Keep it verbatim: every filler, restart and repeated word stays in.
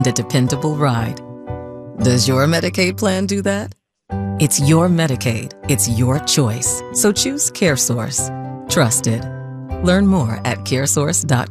a dependable ride. Does your Medicaid plan do that? It's your Medicaid. It's your choice. So choose CareSource. Trusted. Learn more at caresource dot com.